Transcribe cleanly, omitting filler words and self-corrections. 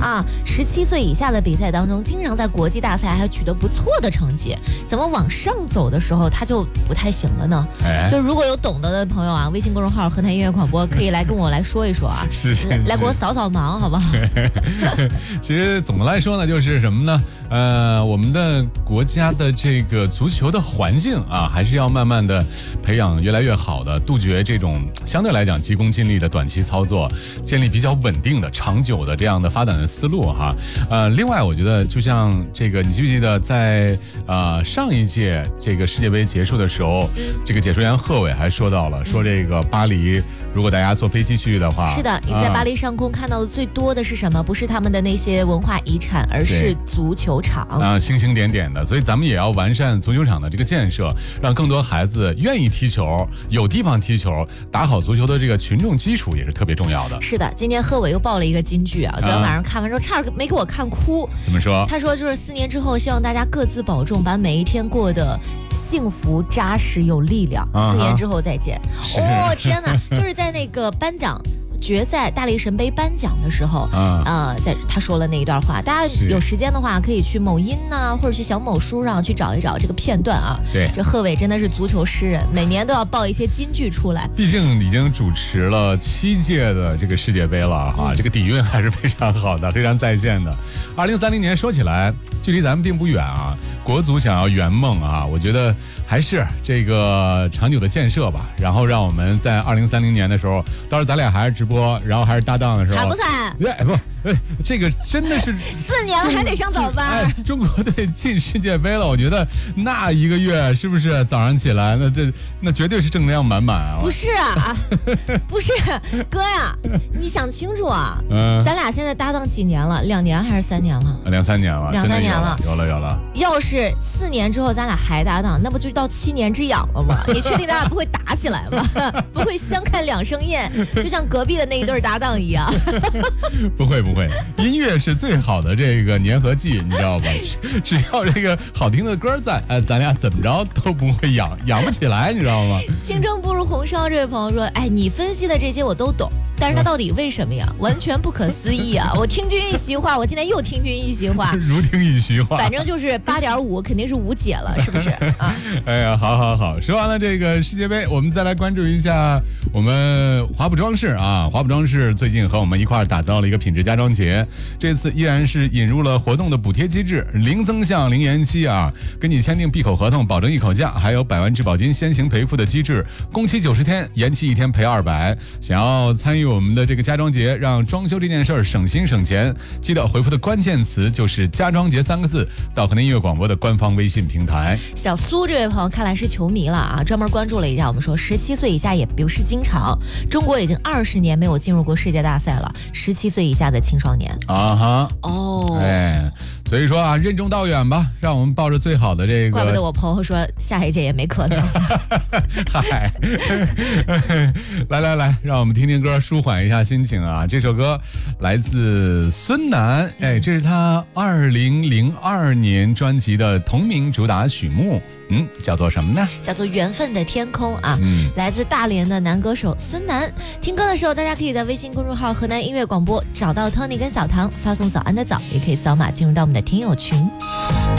啊，17岁以下的比赛当中，经常在国际大赛还取得不错的成绩，怎么往上走的时候他就不太行了呢？就如果有懂得的朋友啊，微信公众号河南音乐广播可以来跟我来说一说啊，来给我扫扫盲，好不好？ 其实总的来说呢，就是什么呢？我们的国家的这个足球的环境啊，还是要慢慢的培养越来越好的，杜绝这种相对来讲急功近利的短期操作，建立比较稳定的、长久的这样的发展的思路哈。另外我觉得就像这个，你记不记得在上一届这个世界杯结束的时候，这个解说员贺伟还说到了，说这个巴黎，如果大家坐飞机去的话， 是的，你在巴黎上空看到的最多的是什么？不是他们的那些文化遗产，而是足球场啊，星星点点的。所以咱们也要完善足球场的这个建设，让更多孩子愿意踢球，有地方踢球，打好足球的这个群众基础也是特别重要的。 是的，今天贺伟又报了一个金句啊，昨天晚上看完之后差点没给我看哭。 怎么说？ 他说就是4年之后，希望大家各自保重，把每一天过得幸福、扎实、有力量。4年之后再见。天哪，就是在那个颁奖决赛大力神杯颁奖的时候，在他说了那一段话，大家有时间的话可以去某音呐，或者去小某书上去找一找这个片段啊。 对， 这贺伟真的是足球诗人，每年都要报一些金句出来。 毕竟已经主持了7届的这个世界杯了哈，这个底蕴还是非常好的，非常在线的。2030年说起来，距离咱们并不远啊。国足想要圆梦啊，我觉得还是这个长久的建设吧。然后让我们在2030年的时候，到时候咱俩还是直播，然后还是搭档的时候， 惨不惨？ 这个真的是 4年了还得上早班。 中国队进世界杯了，我觉得那1个月是不是早上起来那绝对是正能量满满啊！ 不是啊，不是哥呀，你想清楚啊！咱俩现在搭档几年了？2年还是3年了 ？2、3年了，2、3年了，有了。 要是4年之后咱俩还搭档，那不就到7年之痒了吗？你确定咱俩不会打起来吗？不会相看两生厌，就像隔壁的那一对搭档一样？ 不会，音乐是最好的这个粘合剂，你知道吧？只要这个好听的歌在，咱俩怎么着都不会痒不起来，你知道吗？ 清蒸不如红烧，这位朋友说，你分析的这些我都懂。但是他到底为什么呀？完全不可思议啊！我听君一席话，我今天又听君一席话， 如听一席话。 反正就是8.5，肯定是无解了，是不是啊？ 哎呀，好，说完了这个世界杯，我们再来关注一下我们华普装饰啊。华普装饰最近和我们一块儿打造了一个品质家装节，这次依然是引入了活动的补贴机制，零增项、零延期啊，跟你签订闭口合同，保证一口价，还有100万质保金先行赔付的机制，工期90天，延期1天赔200。想要参与我们的这个家装节，让装修这件事儿省心省钱，记得回复的关键词就是家装节3个字，到河南音乐广播的官方微信平台。 小苏这位朋友看来是球迷了啊，专门关注了一下，我们说17岁以下也不是经常，中国已经20年没有进入过世界大赛了，17岁以下的青少年所以说啊，任重道远吧，让我们抱着最好的这个。 怪不得我朋友说下一届也没可能。 嗨，来，让我们听听歌，舒缓一下心情啊。这首歌来自孙楠，这是他2002年专辑的同名主打曲目，叫做什么呢？ 叫做《缘分的天空》啊，来自大连的男歌手孙楠。听歌的时候，大家可以在微信公众号河南音乐广播找到 Tony 跟小唐，发送早安的早，也可以扫码进入到我们的听友群。